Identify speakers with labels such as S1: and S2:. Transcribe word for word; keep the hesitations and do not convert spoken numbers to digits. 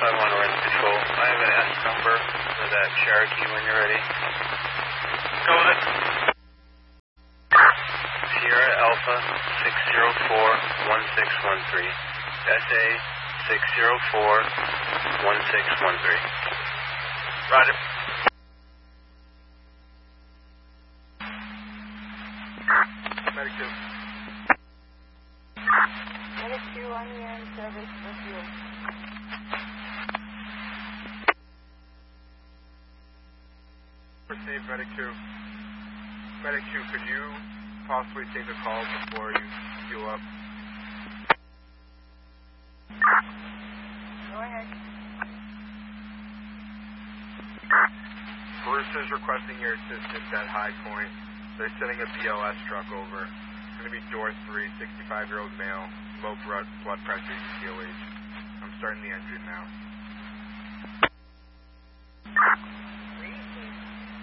S1: five one Orange Control. I have an S number for that Cherokee when you're ready.
S2: Go with it.
S1: Sierra Alpha six zero four one six one three. S A six zero four one six one three.
S2: Roger. Medic two.
S3: Medic two on the air in service for fuel.
S2: Received, Medic two. Medic two, could you possibly take a call before you fuel up?
S3: Go ahead.
S2: Bruce is requesting your assistance at High Point. They're sending a B L S truck over. It's going to be door three, sixty-five-year-old male, low blood blood pressure, U C O H. I'm starting the engine now.